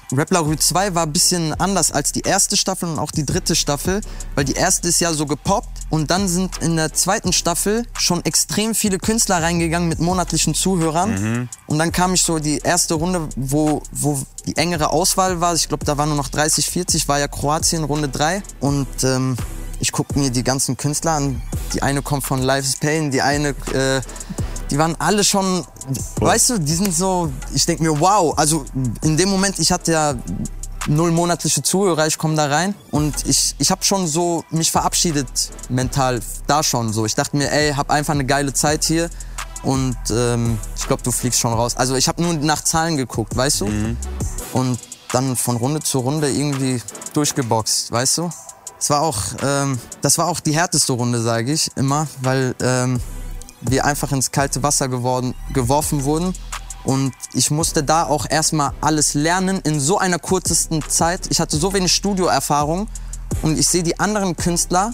Rap La Rue 2 war ein bisschen anders als die erste Staffel und auch die dritte Staffel, weil die erste ist ja so gepoppt und dann sind in der zweiten Staffel schon extrem viele Künstler reingegangen mit monatlichen Zuhörern. Und dann kam ich so die erste Runde, wo die engere Auswahl war. Ich glaube, da waren nur noch 30, 40, war ja Kroatien, Runde 3. Und ich gucke mir die ganzen Künstler an. Die eine kommt von Life's Pain, die eine... die waren alle schon, weißt du, die sind so, ich denke mir, wow, also in dem Moment, ich hatte ja 0 monatliche Zuhörer, ich komme da rein und ich habe schon so mich verabschiedet mental, da schon so. Ich dachte mir, ey, hab einfach eine geile Zeit hier und ich glaube, du fliegst schon raus. Also ich habe nur nach Zahlen geguckt, weißt du, und dann von Runde zu Runde irgendwie durchgeboxt, weißt du. Das war auch die härteste Runde, sage ich immer, weil wir einfach ins kalte Wasser geworfen wurden. Und ich musste da auch erstmal alles lernen in so einer kurzesten Zeit. Ich hatte so wenig Studioerfahrung und ich sehe die anderen Künstler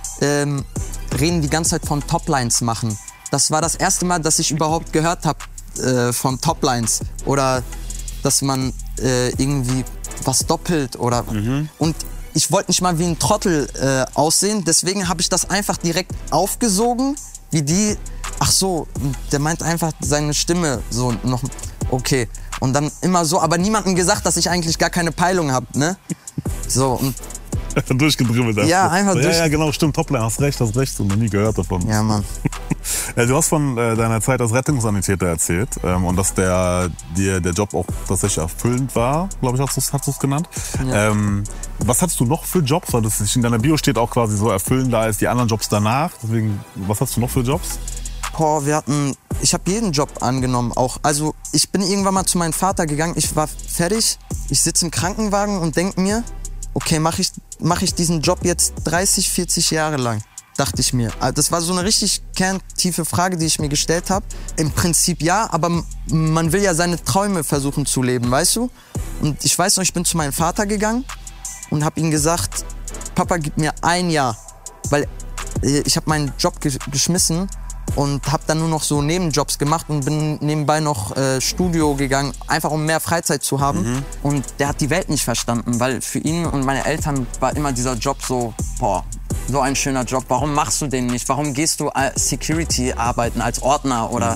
reden die ganze Zeit von Toplines machen. Das war das erste Mal, dass ich überhaupt gehört habe von Toplines oder dass man irgendwie was doppelt oder und ich wollte nicht mal wie ein Trottel aussehen, deswegen habe ich das einfach direkt aufgesogen. Wie die, ach so, der meint einfach seine Stimme so noch, okay. Und dann immer so, aber niemandem gesagt, dass ich eigentlich gar keine Peilung habe, ne? So, und... Durchgedribbelt. Ja, einfach durch. Ja, genau, stimmt, Topline, hast recht, noch nie gehört davon. Ja, Mann. Du hast von deiner Zeit als Rettungssanitäter erzählt und dass der Job auch tatsächlich erfüllend war, glaube ich, hast du es genannt. Ja. Was hattest du noch für Jobs? Weil das in deiner Bio steht auch quasi so erfüllender als die anderen Jobs danach. Deswegen, was hast du noch für Jobs? Boah, ich habe jeden Job angenommen auch. Also ich bin irgendwann mal zu meinem Vater gegangen, ich war fertig, ich sitze im Krankenwagen und denke mir, okay, mach ich diesen Job jetzt 30, 40 Jahre lang? Dachte ich mir. Das war so eine richtig kerntiefe Frage, die ich mir gestellt habe. Im Prinzip ja, aber man will ja seine Träume versuchen zu leben, weißt du? Und ich weiß noch, ich bin zu meinem Vater gegangen und habe ihm gesagt, Papa, gib mir 1 Jahr. Weil ich habe meinen Job geschmissen und habe dann nur noch so Nebenjobs gemacht und bin nebenbei noch Studio gegangen, einfach um mehr Freizeit zu haben. Und der hat die Welt nicht verstanden, weil für ihn und meine Eltern war immer dieser Job so, boah, so ein schöner Job, warum machst du den nicht? Warum gehst du Security arbeiten als Ordner oder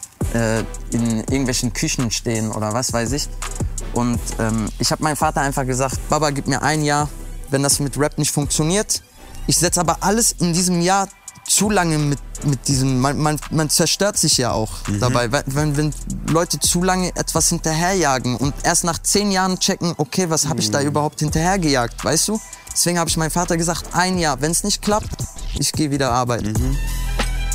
in irgendwelchen Küchen stehen oder was weiß ich? Und ich habe meinem Vater einfach gesagt, Baba, gib mir 1 Jahr, wenn das mit Rap nicht funktioniert. Ich setze aber alles in diesem Jahr zu lange mit diesem, man zerstört sich ja auch dabei, wenn Leute zu lange etwas hinterherjagen und erst nach 10 Jahren checken, okay, was habe ich da überhaupt hinterhergejagt, weißt du? Deswegen habe ich meinem Vater gesagt, 1 Jahr, wenn es nicht klappt, ich gehe wieder arbeiten.